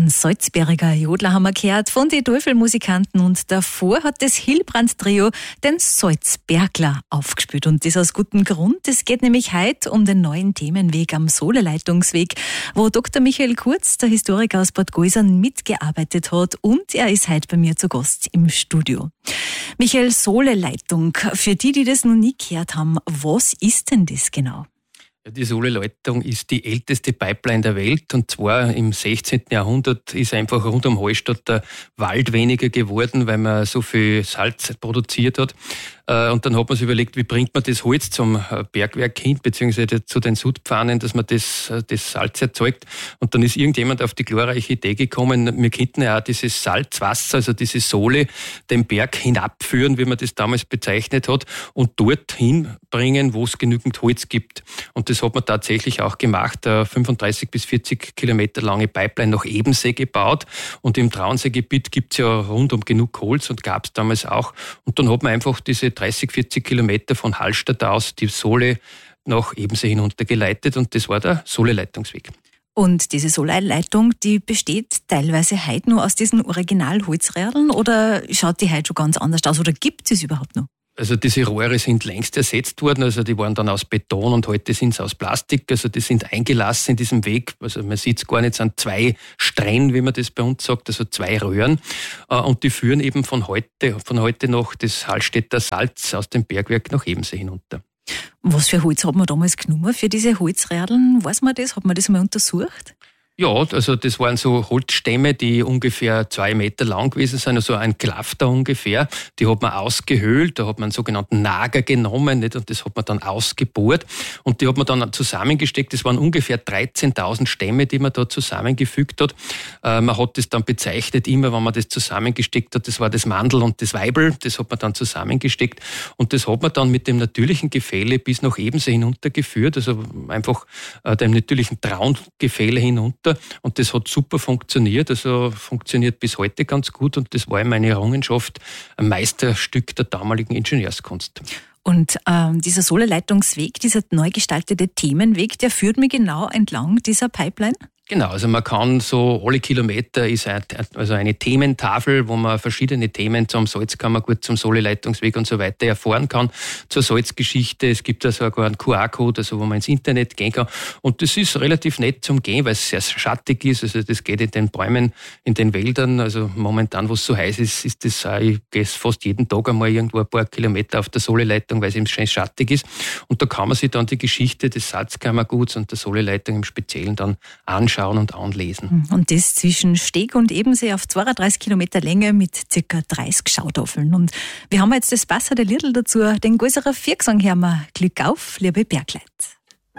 Ein Salzberger Jodler haben wir gehört von den Teufelmusikanten und davor hat das Hilbrand-Trio den Salzbergler aufgespielt und das aus gutem Grund. Es geht nämlich heute um den neuen Themenweg am Soleleitungsweg, wo Dr. Michael Kurz, der Historiker aus Bad Gäusern, mitgearbeitet hat und er ist heute bei mir zu Gast im Studio. Michael, Soleleitung, für die das noch nie gehört haben, was ist denn das genau? Ja, die Soleleitung ist die älteste Pipeline der Welt und zwar im 16. Jahrhundert ist einfach rund um Hallstatt der Wald weniger geworden, weil man so viel Salz produziert hat. Und dann hat man sich überlegt, wie bringt man das Holz zum Bergwerk hin, beziehungsweise zu den Sudpfannen, dass man das Salz erzeugt. Und dann ist irgendjemand auf die glorreiche Idee gekommen, wir könnten ja auch dieses Salzwasser, also diese Sole, den Berg hinabführen, wie man das damals bezeichnet hat, und dorthin bringen, wo es genügend Holz gibt. Und das hat man tatsächlich auch gemacht, 35 bis 40 Kilometer lange Pipeline nach Ebensee gebaut. Und im Traunsee-Gebiet gibt es ja rundum genug Holz und gab es damals auch. Und dann hat man einfach diese 30, 40 Kilometer von Hallstatt aus die Sole nach Ebensee hinuntergeleitet und das war der Soleleitungsweg. Und diese Soleleitung, die besteht teilweise heute nur aus diesen Originalholzrädeln oder schaut die heute schon ganz anders aus oder gibt es überhaupt noch? Also diese Rohre sind längst ersetzt worden, also die waren dann aus Beton und heute sind sie aus Plastik, also die sind eingelassen in diesem Weg, also man sieht es gar nicht, es sind 2 Strähnen, wie man das bei uns sagt, also 2 Röhren und die führen eben von heute noch das Hallstätter Salz aus dem Bergwerk nach Ebensee hinunter. Was für Holz hat man damals genommen für diese Holzrädeln? Weiß man das? Hat man das mal untersucht? Ja, also das waren so Holzstämme, die ungefähr 2 Meter lang gewesen sind, also ein Klafter ungefähr. Die hat man ausgehöhlt, da hat man einen sogenannten Nager genommen, nicht? Und das hat man dann ausgebohrt und die hat man dann zusammengesteckt. Das waren ungefähr 13.000 Stämme, die man da zusammengefügt hat. Man hat das dann bezeichnet, immer wenn man das zusammengesteckt hat, das war das Mandel und das Weibel, das hat man dann zusammengesteckt und das hat man dann mit dem natürlichen Gefälle bis nach Ebensee hinuntergeführt, also einfach dem natürlichen Traungefälle hinunter. Und das hat super funktioniert, also funktioniert bis heute ganz gut und das war meine Errungenschaft, ein Meisterstück der damaligen Ingenieurskunst. Und dieser Soleleitungsweg, dieser neu gestaltete Themenweg, der führt mich genau entlang dieser Pipeline? Genau, also man kann so alle Kilometer ist also eine Thementafel, wo man verschiedene Themen zum Salzkammergut, zum Soleleitungsweg und so weiter erfahren kann, zur Salzgeschichte. Es gibt da sogar einen QR-Code, also wo man ins Internet gehen kann. Und das ist relativ nett zum Gehen, weil es sehr schattig ist. Also das geht in den Bäumen, in den Wäldern. Also momentan, wo es so heiß ist, ist das auch, ich gehe fast jeden Tag einmal irgendwo ein paar Kilometer auf der Soleleitung, weil es eben schön schattig ist. Und da kann man sich dann die Geschichte des Salzkammerguts und der Soleleitung im Speziellen dann anschauen und anlesen. Und das zwischen Steg und Ebensee auf 32 Kilometer Länge mit ca. 30 Schautafeln. Und wir haben jetzt das passende Liedl dazu, den Gäuserer Viergesang hören wir. Glück auf, liebe Bergleit.